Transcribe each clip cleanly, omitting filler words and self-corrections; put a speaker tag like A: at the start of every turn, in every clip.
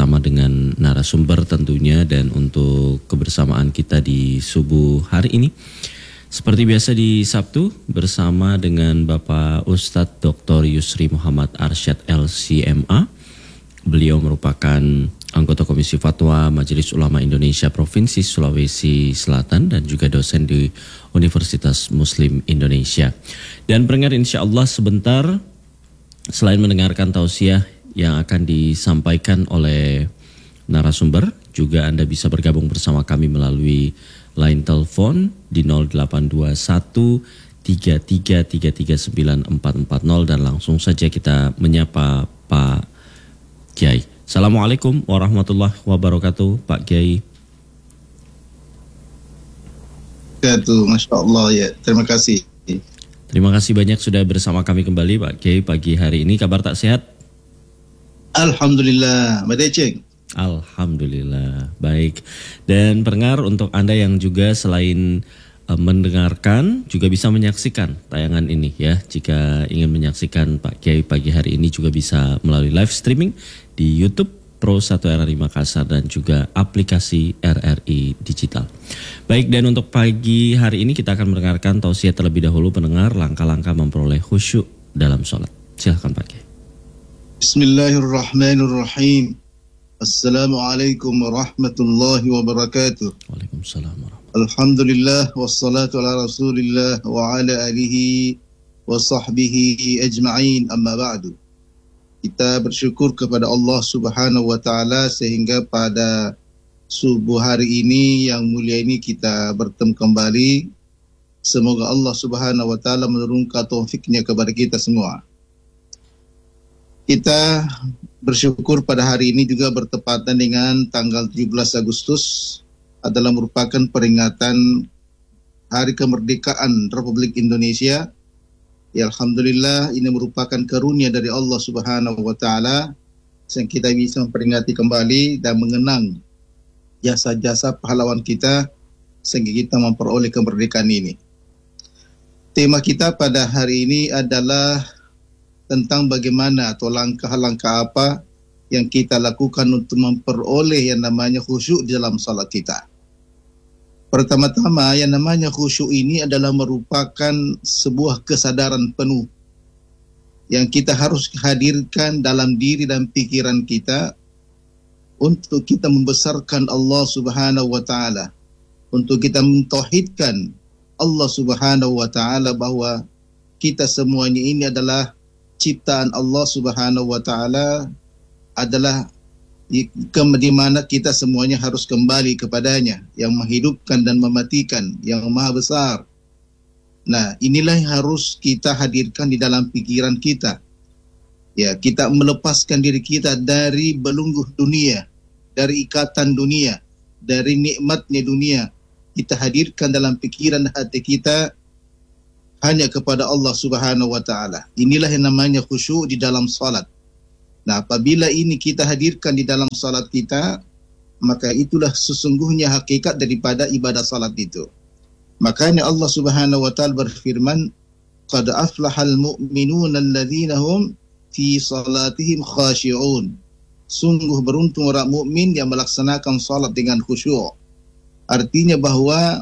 A: bersama dengan narasumber tentunya, dan untuk kebersamaan kita di subuh hari ini seperti biasa di Sabtu bersama dengan Bapak Ustadz Dr. Yusri Muhammad Arsyad LCMA. Beliau merupakan anggota Komisi Fatwa Majelis Ulama Indonesia Provinsi Sulawesi Selatan dan juga dosen di Universitas Muslim Indonesia. Dan pendengar, insya Allah sebentar selain mendengarkan tausiah yang akan disampaikan oleh narasumber, juga Anda bisa bergabung bersama kami melalui line telepon di 0821 33339440, dan langsung saja kita menyapa Pak Kiai. Assalamualaikum warahmatullahi wabarakatuh, Pak Kiai.
B: Masya Allah ya, terima kasih.
A: Terima kasih banyak sudah bersama kami kembali Pak Kiai pagi hari ini. Kabar tak sehat?
B: Alhamdulillah, Madeceng.
A: Alhamdulillah, baik. Dan pendengar, untuk Anda yang juga selain mendengarkan juga bisa menyaksikan tayangan ini ya. Jika ingin menyaksikan Pak Kiai pagi hari ini juga bisa melalui live streaming di YouTube Pro 1 RRI Makassar dan juga aplikasi RRI Digital. Baik, dan untuk pagi hari ini kita akan mendengarkan tausiah terlebih dahulu pendengar, langkah-langkah memperoleh khusyuk dalam sholat. Silakan Pak Kiai.
B: Bismillahirrahmanirrahim. Assalamualaikum warahmatullahi wabarakatuh.
A: Waalaikumsalam warahmatullahi.
B: Alhamdulillah wassalatu ala Rasulillah wa ala alihi wa sahbihi ajma'in, amma ba'du. Kita bersyukur kepada Allah Subhanahu wa taala sehingga pada subuh hari ini yang mulia ini kita bertemu kembali. Semoga Allah Subhanahu wa taala menurunkan taufiknya kepada kita semua. Kita bersyukur pada hari ini juga bertepatan dengan tanggal 17 Agustus adalah merupakan peringatan Hari Kemerdekaan Republik Indonesia. Ya, Alhamdulillah, ini merupakan karunia dari Allah Subhanahu wa taala sehingga kita bisa memperingati kembali dan mengenang jasa-jasa pahlawan kita sehingga kita memperoleh kemerdekaan ini. Tema kita pada hari ini adalah tentang bagaimana atau langkah-langkah apa yang kita lakukan untuk memperoleh yang namanya khusyuk di dalam salat kita. Pertama-tama, yang namanya khusyuk ini adalah merupakan sebuah kesadaran penuh yang kita harus hadirkan dalam diri dan pikiran kita untuk kita membesarkan Allah Subhanahu wa taala, untuk kita mentauhidkan Allah Subhanahu wa taala bahwa kita semuanya ini adalah ciptaan Allah Subhanahu wa taala, adalah di mana kita semuanya harus kembali kepadanya yang menghidupkan dan mematikan, yang maha besar. Nah, inilah yang harus kita hadirkan di dalam pikiran kita. Ya, kita melepaskan diri kita dari belenggu dunia, dari ikatan dunia, dari nikmatnya dunia. Kita hadirkan dalam pikiran hati kita hanya kepada Allah Subhanahu wa taala. Inilah yang namanya khusyuk di dalam salat. Nah, apabila ini kita hadirkan di dalam salat kita, maka itulah sesungguhnya hakikat daripada ibadah salat itu. Makanya Allah Subhanahu wa taala berfirman, "Qad aflahal mu'minuna alladzina hum fi salatihim khashi'un." Sungguh beruntung orang mukmin yang melaksanakan salat dengan khusyuk. Artinya bahwa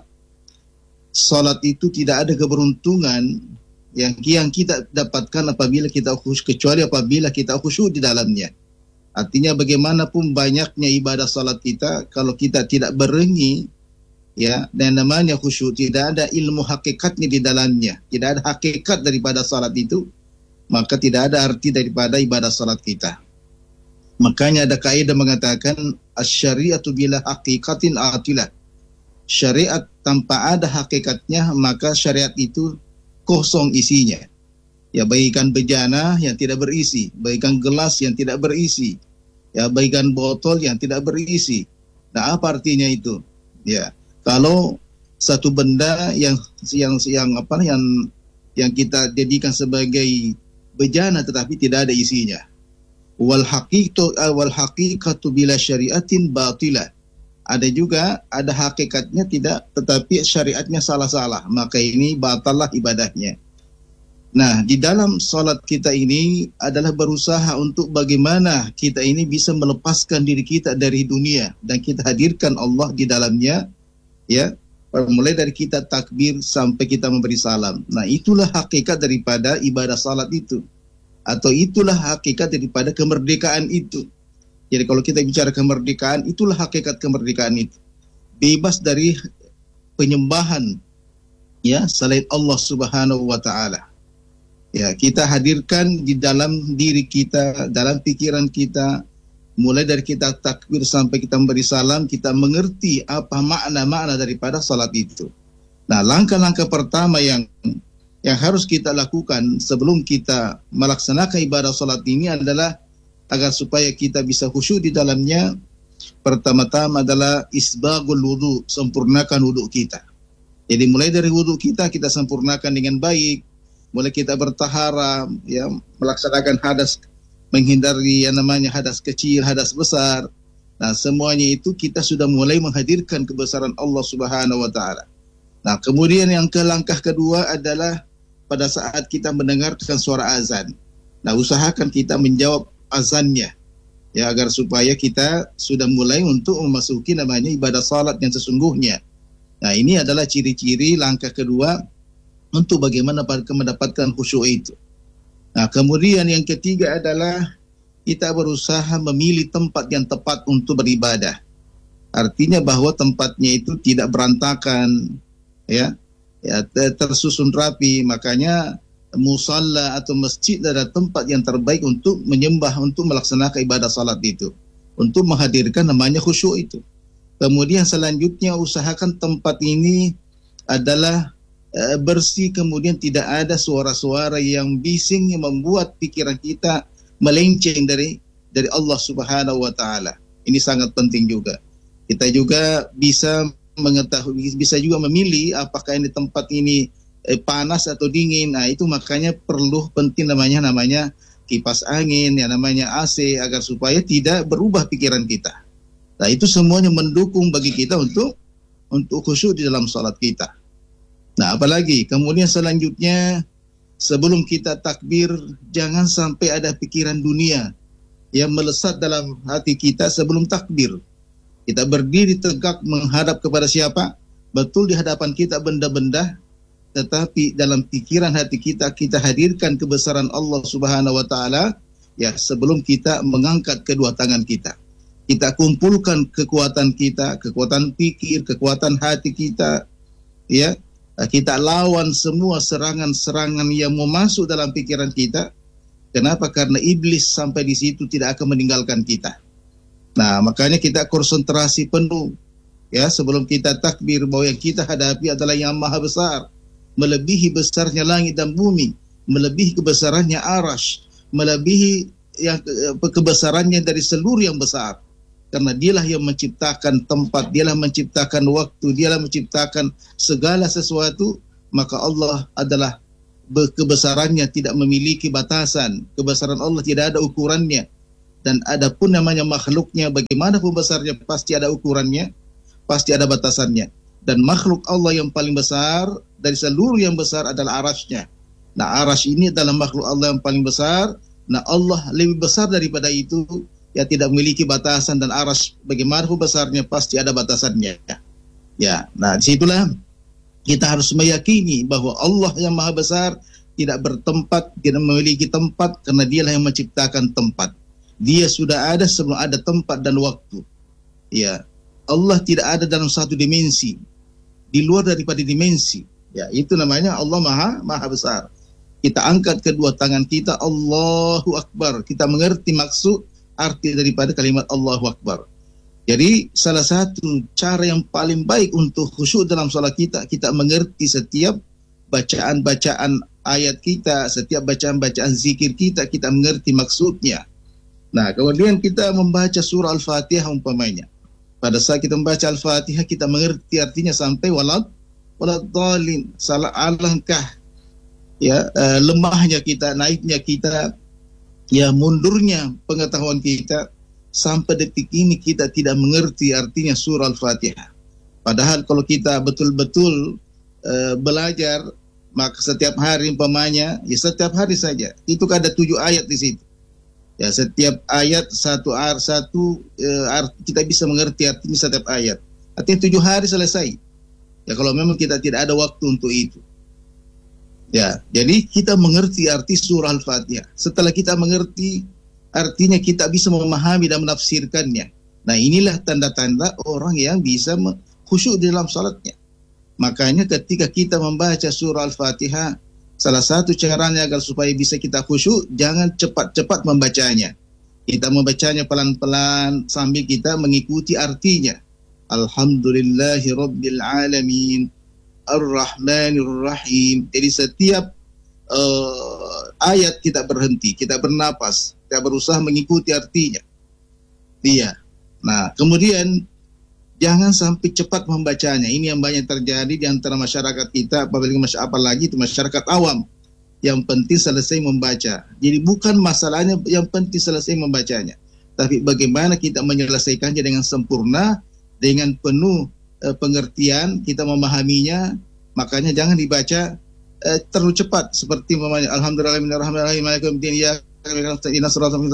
B: salat itu tidak ada keberuntungan yang kita dapatkan apabila kita khusyuk, kecuali apabila kita khusyuk di dalamnya. Artinya bagaimanapun banyaknya ibadah salat kita, kalau kita tidak berengi, ya, dan namanya khusyuk, tidak ada ilmu hakikatnya di dalamnya, tidak ada hakikat daripada salat itu, maka tidak ada arti daripada ibadah salat kita. Makanya ada kaidah mengatakan asy-syari'atu bila haqiqatin atilah. Syariat tanpa ada hakikatnya, maka syariat itu kosong isinya. Ya, bagaikan bejana yang tidak berisi, bagaikan gelas yang tidak berisi, ya, bagaikan botol yang tidak berisi. Nah, apa artinya itu? Ya, kalau satu benda yang kita jadikan sebagai bejana tetapi tidak ada isinya. Wal haqiqatu bila syariatin batilah. Ada juga ada hakikatnya tidak, tetapi syariatnya salah-salah, maka ini batallah ibadahnya. Nah, di dalam salat kita ini adalah berusaha untuk bagaimana kita ini bisa melepaskan diri kita dari dunia dan kita hadirkan Allah di dalamnya, ya. Mulai dari kita takbir sampai kita memberi salam. Nah, itulah hakikat daripada ibadah salat itu. Atau itulah hakikat daripada kemerdekaan itu. Jadi kalau kita bicara kemerdekaan, itulah hakikat kemerdekaan itu. Bebas dari penyembahan, ya, selain Allah Subhanahu wa taala. Ya, kita hadirkan di dalam diri kita, dalam pikiran kita, mulai dari kita takbir sampai kita memberi salam, kita mengerti apa makna-makna daripada salat itu. Nah, langkah-langkah pertama yang harus kita lakukan sebelum kita melaksanakan ibadah salat ini adalah agar supaya kita bisa khusyuk di dalamnya. Pertama-tama adalah isbagul wudu, sempurnakan wudu kita. Jadi mulai dari wudu kita sempurnakan dengan baik. Mulai kita bertahara, ya, melaksanakan hadas, menghindari yang namanya hadas kecil, hadas besar. Nah, semuanya itu kita sudah mulai menghadirkan kebesaran Allah Subhanahu wa taala. Nah, kemudian yang langkah kedua adalah pada saat kita mendengarkan suara azan. Nah, usahakan kita menjawab azannya, ya, agar supaya kita sudah mulai untuk memasuki namanya ibadah salat yang sesungguhnya. Nah, ini adalah ciri-ciri langkah kedua untuk bagaimana mendapatkan khusyuk itu. Nah, kemudian yang ketiga adalah kita berusaha memilih tempat yang tepat untuk beribadah. Artinya bahwa tempatnya itu tidak berantakan, ya tersusun rapi. Makanya musalla atau masjid adalah tempat yang terbaik untuk menyembah, untuk melaksanakan ibadah salat itu, untuk menghadirkan namanya khusyuk itu. Kemudian selanjutnya usahakan tempat ini adalah bersih, kemudian tidak ada suara-suara yang bising yang membuat pikiran kita melenceng dari Allah Subhanahu wa taala. Ini sangat penting juga. Kita juga bisa mengetahui, bisa juga memilih apakah ini tempat ini panas atau dingin. Nah, itu makanya perlu penting namanya kipas angin, yang namanya AC, agar supaya tidak berubah pikiran kita. Nah, itu semuanya mendukung bagi kita untuk khusyuk di dalam salat kita. Nah, apalagi kemudian selanjutnya sebelum kita takbir jangan sampai ada pikiran dunia yang melesat dalam hati kita sebelum takbir. Kita berdiri tegak menghadap kepada siapa? Betul di hadapan kita benda-benda, tetapi dalam pikiran hati kita hadirkan kebesaran Allah Subhanahu wa taala, ya, sebelum kita mengangkat kedua tangan kita. Kita kumpulkan kekuatan kita, kekuatan pikir, kekuatan hati kita, ya. Kita lawan semua serangan-serangan yang mau masuk dalam pikiran kita. Kenapa? Karena iblis sampai di situ tidak akan meninggalkan kita. Nah, makanya kita konsentrasi penuh, ya, sebelum kita takbir, bahwa yang kita hadapi adalah yang maha besar, melebihi besarnya langit dan bumi, melebihi kebesarannya arash, melebihi yang kebesarannya dari seluruh yang besar. Karena dialah yang menciptakan tempat, dialah menciptakan waktu, dialah menciptakan segala sesuatu. Maka Allah adalah kebesarannya tidak memiliki batasan. Kebesaran Allah tidak ada ukurannya. Dan ada pun namanya makhluknya, bagaimanapun besarnya pasti ada ukurannya, pasti ada batasannya. Dan makhluk Allah yang paling besar dari seluruh yang besar adalah arasy-Nya. Nah, arasy ini adalah makhluk Allah yang paling besar. Nah, Allah lebih besar daripada itu, ya, tidak memiliki batasan, dan arasy bagaimanapun besarnya pasti ada batasannya. Ya, nah disitulah kita harus meyakini bahwa Allah yang maha besar tidak bertempat, tidak memiliki tempat, karena dialah yang menciptakan tempat. Dia sudah ada sebelum ada tempat dan waktu. Ya, Allah tidak ada dalam satu dimensi, di luar daripada dimensi. Ya, itu namanya Allah maha besar. Kita angkat kedua tangan kita, Allahu Akbar. Kita mengerti maksud arti daripada kalimat Allahu Akbar. Jadi salah satu cara yang paling baik untuk khusyuk dalam salat kita mengerti setiap bacaan-bacaan ayat kita, setiap bacaan-bacaan zikir kita mengerti maksudnya. Nah, kemudian kita membaca surah Al-Fatihah umpamanya. Pada saat kita membaca Al-Fatihah, kita mengerti artinya sampai waladhdallin. Salah alangkah, ya, lemahnya kita, naiknya kita, ya, mundurnya pengetahuan kita, sampai detik ini kita tidak mengerti artinya surah Al-Fatihah. Padahal kalau kita betul-betul belajar, maka setiap hari umpamanya, ya setiap hari saja. Itu ada 7 ayat di situ. Ya, setiap ayat kita bisa mengerti artinya setiap ayat. Artinya 7 hari selesai. Ya, kalau memang kita tidak ada waktu untuk itu. Ya, jadi kita mengerti arti surah Al-Fatihah. Setelah kita mengerti artinya, kita bisa memahami dan menafsirkannya. Nah, inilah tanda-tanda orang yang bisa khusyuk di dalam salatnya. Makanya ketika kita membaca surah Al-Fatihah, salah satu caranya agar supaya bisa kita khusyuk, jangan cepat-cepat membacanya. Kita membacanya pelan-pelan sambil kita mengikuti artinya. Alhamdulillahi Rabbil Alamin, Ar-Rahmanir Rahim. Jadi setiap ayat kita berhenti, kita bernapas, kita berusaha mengikuti artinya. Iya. Nah, kemudian jangan sampai cepat membacanya. Ini yang banyak terjadi di antara masyarakat kita, apalagi itu masyarakat awam. Yang penting selesai membaca. Jadi bukan masalahnya yang penting selesai membacanya, tapi bagaimana kita menyelesaikannya dengan sempurna, dengan penuh pengertian, kita memahaminya. Makanya jangan dibaca terlalu cepat, seperti namanya Alhamdulillahirrahmanirrahim, maliki yaumiddin, iyyaka na'budu wa iyyaka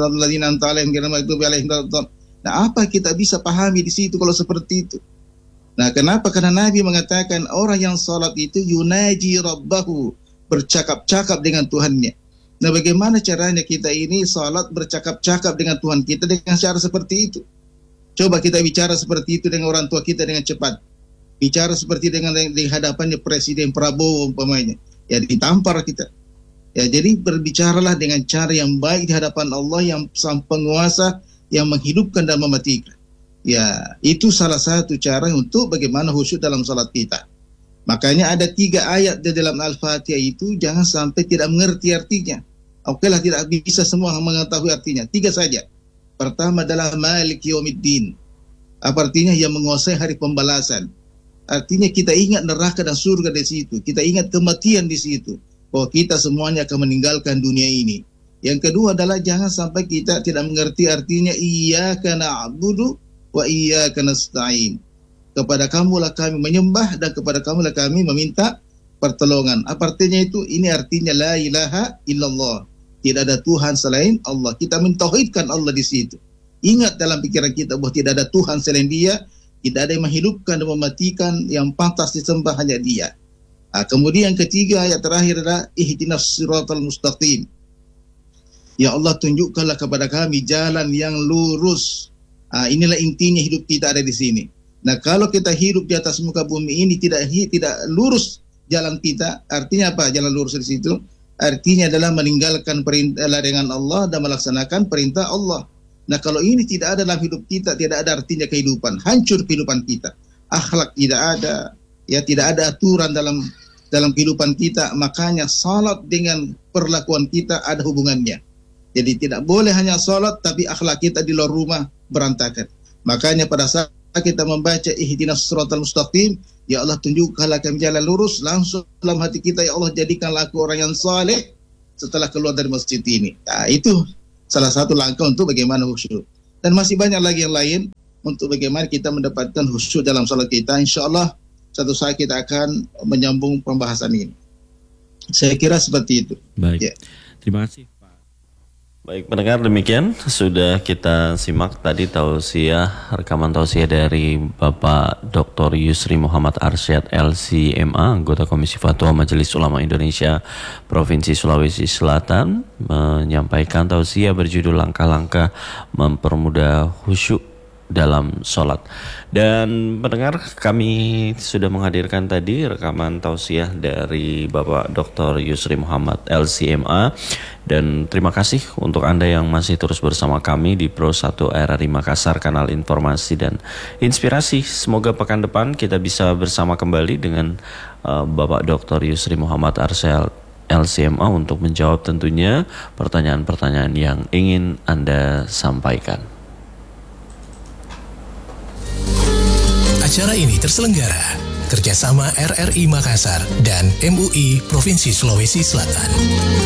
B: nasta'in. Nah, apa kita bisa pahami di situ kalau seperti itu? Nah, kenapa? Karena Nabi mengatakan orang yang salat itu yunaji rabbahu, bercakap-cakap dengan Tuhannya. Nah, bagaimana caranya kita ini salat bercakap-cakap dengan Tuhan kita dengan cara seperti itu? Coba kita bicara seperti itu dengan orang tua kita dengan cepat. Bicara seperti dengan di hadapannya Presiden Prabowo umpamanya. Ya, ditampar kita. Ya, jadi berbicaralah dengan cara yang baik di hadapan Allah yang sang penguasa, yang menghidupkan dan mematikan. Ya, itu salah satu cara untuk bagaimana khusyuk dalam salat kita. Makanya ada 3 ayat di dalam Al-Fatihah itu jangan sampai tidak mengerti artinya. Oke lah, tidak bisa semua mengetahui artinya. 3 saja. Pertama adalah Maliki Yaumiddin. Apa artinya? Yang menguasai hari pembalasan. Artinya kita ingat neraka dan surga di situ. Kita ingat kematian di situ. Bahwa kita semuanya akan meninggalkan dunia ini. Yang kedua adalah jangan sampai kita tidak mengerti artinya iyyaka na'budu wa iyyaka nasta'in. Kepada kamulah kami menyembah dan kepada kamulah kami meminta pertolongan. Apa artinya itu? Ini artinya la ilaha illallah. Tidak ada Tuhan selain Allah. Kita mentauhidkan Allah di situ. Ingat dalam pikiran kita bahwa tidak ada Tuhan selain Dia, tidak ada yang menghidupkan dan mematikan, yang pantas disembah hanya Dia. Nah, kemudian yang ketiga, ayat terakhir adalah ihdinas siratal mustaqim. Ya Allah, tunjukkanlah kepada kami jalan yang lurus. Inilah intinya hidup kita ada di sini. Nah, kalau kita hidup di atas muka bumi ini tidak lurus jalan kita, artinya apa? Jalan lurus di situ artinya adalah meninggalkan perintah larangan Allah dan melaksanakan perintah Allah. Nah, kalau ini tidak ada dalam hidup kita, tidak ada artinya kehidupan, hancur kehidupan kita. Akhlak tidak ada, ya tidak ada aturan dalam kehidupan kita. Makanya salat dengan perlakuan kita ada hubungannya. Jadi tidak boleh hanya salat tapi akhlak kita di luar rumah berantakan. Makanya pada saat kita membaca ihdinas siratal mustaqim, ya Allah tunjukkanlah kami jalan lurus, langsung dalam hati kita, ya Allah jadikanlah aku orang yang saleh setelah keluar dari masjid ini. Nah, itu salah satu langkah untuk bagaimana khusyuk. Dan masih banyak lagi yang lain untuk bagaimana kita mendapatkan khusyuk dalam salat kita. Insyaallah suatu saat kita akan menyambung pembahasan ini. Saya kira seperti itu.
A: Baik.
B: Ya.
A: Terima kasih. Baik pendengar, demikian sudah kita simak tadi rekaman tausiah dari Bapak Dr. Yusri Muhammad Arsyad LCMA, anggota Komisi Fatwa Majelis Ulama Indonesia Provinsi Sulawesi Selatan, menyampaikan tausiah berjudul langkah-langkah mempermudah khusyuk dalam sholat. Dan pendengar, kami sudah menghadirkan tadi rekaman tausiah dari Bapak Dr. Yusri Muhammad LCMA. Dan terima kasih untuk Anda yang masih terus bersama kami di Pro 1 RRI Makassar, kanal informasi dan inspirasi. Semoga pekan depan kita bisa bersama kembali dengan Bapak Dr. Yusri Muhammad Arsyad LCMA untuk menjawab tentunya pertanyaan-pertanyaan yang ingin Anda sampaikan.
C: Acara ini terselenggara kerjasama RRI Makassar dan MUI Provinsi Sulawesi Selatan.